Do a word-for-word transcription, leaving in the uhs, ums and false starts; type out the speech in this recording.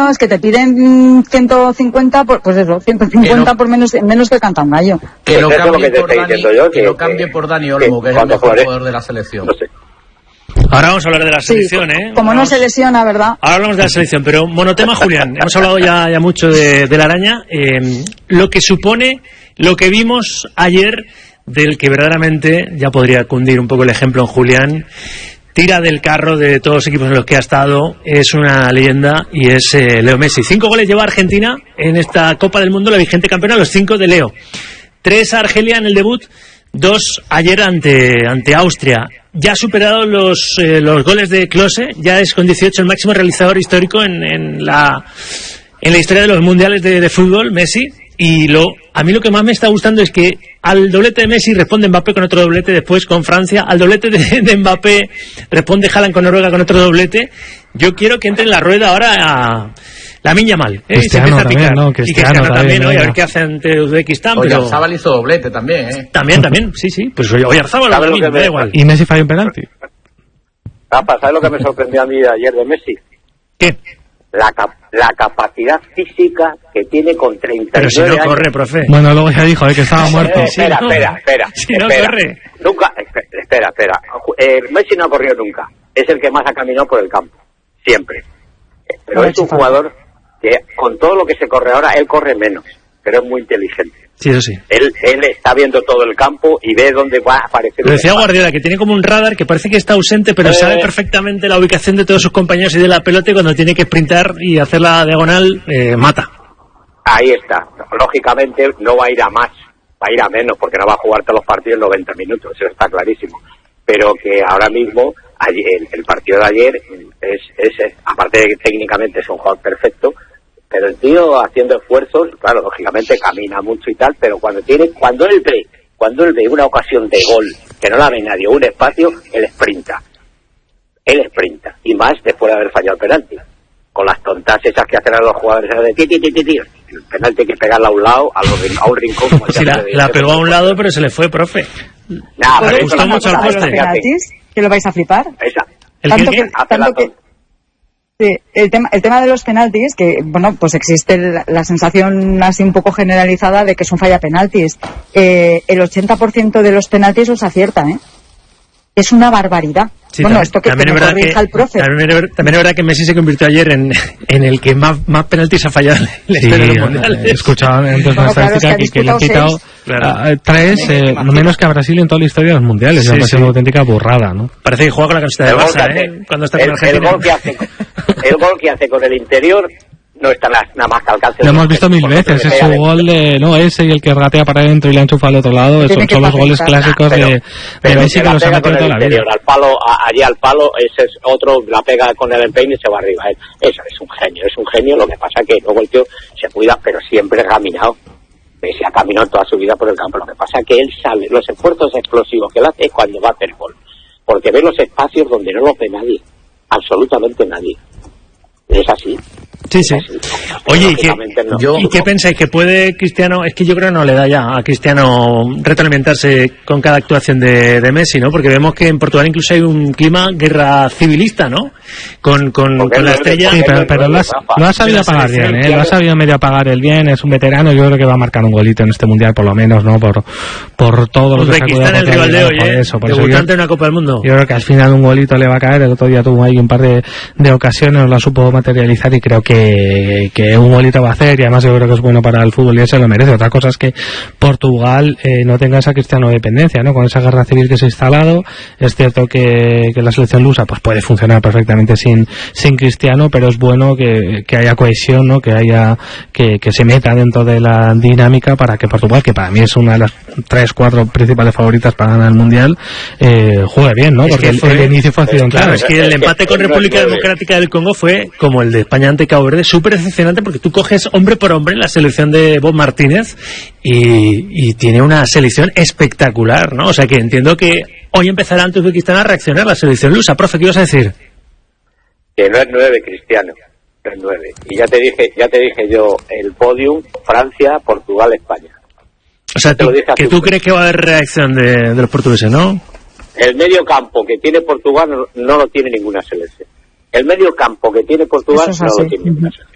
no, es que te piden ciento cincuenta, por, pues eso, ciento cincuenta no, por menos menos que canta un gallo. Que lo cambie que por Dani, yo, que, que lo cambie por Dani Olmo, que, que es el mejor jugador de la selección. No sé. Ahora vamos a hablar de la selección, sí, ¿eh? Como vamos, no se lesiona, ¿verdad? Ahora hablamos de la selección, pero monotema, Julián. Hemos hablado ya, ya mucho de, de la araña. Eh, lo que supone, lo que vimos ayer, del que verdaderamente ya podría cundir un poco el ejemplo en Julián. Tira del carro de todos los equipos en los que ha estado, es una leyenda y es eh, Leo Messi. Cinco goles lleva Argentina en esta Copa del Mundo, la vigente campeona, los cinco de Leo. Tres a Argelia en el debut, dos ayer ante, ante Austria. Ya ha superado los, eh, los goles de Klose, ya es con dieciocho el máximo realizador histórico en, en, la, en la historia de los mundiales de, de fútbol, Messi. Y lo, a mí lo que más me está gustando es que al doblete de Messi responde Mbappé con otro doblete, después con Francia, al doblete de, de Mbappé responde Haaland con Noruega con otro doblete. Yo quiero que entre en la rueda ahora a Lamine Yamal, ¿eh? Y se empieza a picar. ¿no? Y Cristiano también, también ¿no? Y a ver qué hace ante Uzbekistán. Oye, pero... Oyarzabal hizo doblete también, ¿eh? También, también, sí, sí. Pues Oyarzabal lo mismo, me da igual. Y Messi falló un penalti. Rafa, ¿sabes lo que me sorprendió a mí de ayer de Messi? ¿Qué? La, cap la capacidad física que tiene con treinta y nueve años. Pero si no años. Corre, profe. Bueno, luego ya dijo eh, que estaba muerto. Eh, espera, si no, espera, espera. Si no espera. corre. Nunca, espera, espera. Eh, Messi no ha corrido nunca. Es el que más ha caminado por el campo. Siempre. Pero es un jugador que, con todo lo que se corre ahora, él corre menos. Pero es muy inteligente. Sí, eso sí. Él, él está viendo todo el campo y ve dónde va a aparecer. Lo decía Guardiola, que tiene como un radar que parece que está ausente, pero eh... sabe perfectamente la ubicación de todos sus compañeros y de la pelota, y cuando tiene que sprintar y hacer la diagonal, eh, mata. Ahí está. Lógicamente no va a ir a más, va a ir a menos, porque no va a jugar todos los partidos noventa minutos, eso está clarísimo. Pero que ahora mismo, ayer, el, el partido de ayer, es, es, aparte de que técnicamente es un jugador perfecto, pero el tío haciendo esfuerzos, claro, lógicamente camina mucho y tal, pero cuando tiene, cuando él ve, cuando él ve una ocasión de gol, que no la ve nadie, un espacio, él sprinta. Él sprinta. Y más después de haber fallado el penalti. Con las tontas esas que hacen a los jugadores de ti, ti, ti, ti, ti. El penalti hay que pegarla a un lado, a, los, a un rincón. Como sí, la, la pegó a un lado, pero se le fue, profe. Nah, pero le gustó mucho al poste. Que lo vais a flipar. Esa. ¿El tanto qué? que, tanto que, sí, el tema, el tema de los penaltis, que bueno, pues existe la, la sensación así un poco generalizada de que son falla penaltis. Eh, el ochenta por ciento de los penaltis los aciertan, ¿eh? Es una barbaridad. Sí, bueno, tam esto que, también, que es me verdad que, el profe. También, es, también es verdad que Messi se convirtió ayer en, en el que más, más penaltis ha fallado en la sí, historia de los mundiales. He escuchado entonces una claro, estadística es que, que, que le han quitado claro. uh, tres, eh, menos que a Brasil en toda la historia de los mundiales. Sí, es sí. una auténtica burrada, ¿no? Parece que juega con la camiseta de Barça, ¿eh? Hace, Cuando está el, con Argentina. El gol, que hace, el gol que hace con el interior no está nada más que alcance. Lo hemos visto mil veces, es su gol de, no, ese y el que ratea para adentro y le enchufa al otro lado, son, son los goles clásicos pero, de, pero de Messi que, que los ha metido toda la vida. Al palo, a, allí al palo, ese es otro, la pega con el empeine y se va arriba. Eso es un genio, es un genio, lo que pasa que luego el tío se cuida, pero siempre ha caminado. Se ha caminado toda su vida por el campo, lo que pasa que él sale, los esfuerzos explosivos que él hace es cuando va a hacer gol, porque ve los espacios donde no los ve nadie, absolutamente nadie. Es así. Sí, sí. Oye, ¿y qué, no. yo, ¿y qué pensáis? ¿Que puede Cristiano? Es que yo creo que no le da ya a Cristiano retroalimentarse con cada actuación de, de Messi, ¿no? Porque vemos que en Portugal incluso hay un clima guerra civilista, ¿no? Con, con, con la estrella... Sí, pero, pero lo, has, lo ha sabido apagar bien, ¿eh? Lo ha sabido medio apagar el bien, es un veterano, yo creo que va a marcar un golito en este Mundial, por lo menos, ¿no? Por, por todo lo que se ha cuidado. el rival de hoy, ¿eh? Eso, por debutante en una Copa del Mundo. Yo creo que al final un golito le va a caer, el otro día tuvo ahí un par de, de ocasiones, lo supo materializar y creo que, que un golito va a hacer, y además yo creo que es bueno para el fútbol y él se lo merece. Otra cosa es que Portugal eh, no tenga esa cristiano dependencia, ¿no? Con esa guerra civil que se ha instalado, es cierto que, que la selección lusa pues puede funcionar perfectamente sin, sin Cristiano, pero es bueno que, que haya cohesión, ¿no? Que haya, que, que se meta dentro de la dinámica para que Portugal, que para mí es una de las tres, cuatro principales favoritas para ganar el Mundial, eh, juegue bien, ¿no? Es porque fue, el, el inicio fue accidentado. Claro, es que el empate con República Democrática del Congo fue como el de España ante Cabo Verde, súper decepcionante, porque tú coges hombre por hombre la selección de Bob Martínez y, y tiene una selección espectacular, ¿no? O sea que entiendo que hoy empezará ante Uzbekistán a reaccionar la selección lusa. Profe, ¿qué ibas a decir? Que no es nueve, Cristiano, no es nueve. Y ya te dije, ya te dije yo, el podium, Francia, Portugal, España. O sea, tú, que tú crees que va a haber reacción de, de los portugueses, ¿no? El medio campo que tiene Portugal no, no lo tiene ninguna selección. El medio campo que tiene Portugal no lo tiene ninguna selección.